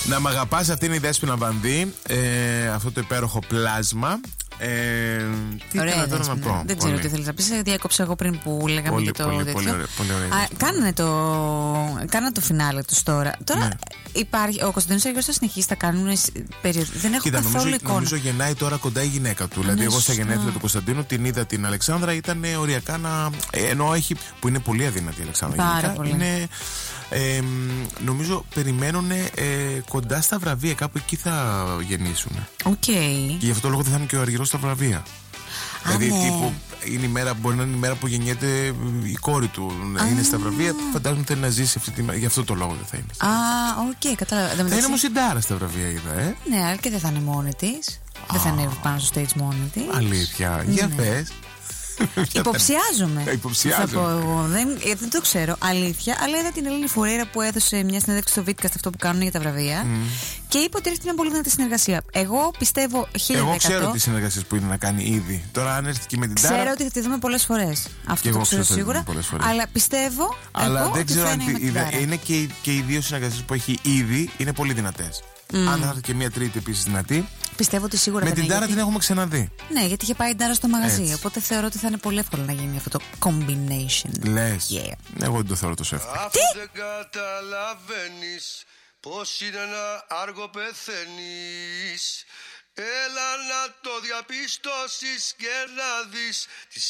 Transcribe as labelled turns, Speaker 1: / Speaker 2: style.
Speaker 1: Να μ' αγαπάς, αυτή είναι η Δέσποινα Βανδύ. Αυτό το υπέροχο πλάσμα. Τι ήθελα τώρα να πω.
Speaker 2: Δεν ξέρω τι θέλεις να πεις. Διάκοψα εγώ πριν που λέγαμε
Speaker 1: πολύ,
Speaker 2: για το
Speaker 1: πολύ,
Speaker 2: τέτοιο.
Speaker 1: πολύ ωραία.
Speaker 2: Κάνανε το φινάλε τους τώρα. Τώρα υπάρχει. Ο Κωνσταντίνος Αργυρός θα συνεχίσει, θα κάνουν περίοδο. Δεν έχω καθόλου εικόνα.
Speaker 1: Νομίζω γεννάει τώρα κοντά η γυναίκα του. Δηλαδή, εγώ στα γενέθλια του Κωνσταντίνου την είδα την Αλεξάνδρα, ήταν οριακά να. Ενώ έχει. Που είναι πολύ αδύνατη η Αλεξάνδρα.
Speaker 2: Πάρα πολύ.
Speaker 1: Είναι. Νομίζω περιμένουν κοντά στα βραβεία, κάπου εκεί θα γεννήσουν.
Speaker 2: Okay.
Speaker 1: Και γι' αυτό το λόγο δεν θα είναι και ο Αργυρός στα βραβεία. Δηλαδή, τύπου, είναι η μέρα, μπορεί να είναι η μέρα που γεννιέται η κόρη του. Είναι στα βραβεία. Φαντάζομαι θέλει να ζήσει αυτή τη μέρα. Γι' αυτό το λόγο δεν θα είναι.
Speaker 2: Οκ, κατάλαβα.
Speaker 1: Θα είναι όμως η Ντάρα στα βραβεία, είδα,
Speaker 2: Ναι, αλλά και δεν θα είναι μόνη της. Δεν θα ανέβει πάνω στο stage μόνη της.
Speaker 1: Αλήθεια. Για πες.
Speaker 2: Υποψιάζομαι.
Speaker 1: Θα
Speaker 2: πω εγώ. Δεν το ξέρω. Αλήθεια. Αλλά είδα την Ελένη Φουρέιρα που έδωσε μια συνέντευξη στο Βίτκαστ, αυτό που κάνουν για τα βραβεία. Και είπε ότι έρχεται μια πολύ δυνατή συνεργασία. Εγώ πιστεύω 1000%.
Speaker 1: Εγώ ξέρω τι συνεργασίες που είναι να κάνει ήδη. Τώρα, αν έρθει και με την Τάρα.
Speaker 2: Ξέρω ότι θα τη δούμε πολλές φορές. Αυτό το ξέρω σίγουρα. Αλλά πιστεύω.
Speaker 1: Αλλά δεν ξέρω αν είναι και οι δύο συνεργασίες που έχει ήδη είναι πολύ δυνατές. Αν θα έρθει και μια τρίτη επίσης δυνατή.
Speaker 2: Πιστεύω ότι σίγουρα
Speaker 1: με την Τάρα την έχουμε ξαναδεί.
Speaker 2: Ναι, γιατί είχε πάει η Τάρα στο μαγαζί. Έτσι. Οπότε θεωρώ ότι θα είναι πολύ εύκολο να γίνει αυτό το combination.
Speaker 1: Λες. Εγώ δεν το θεωρώ τόσο εύκολο.
Speaker 2: Τι?
Speaker 3: Δεν καταλαβαίνεις πως είναι να άργο πεθαίνεις. Έλα να το διαπιστώσεις και να δεις.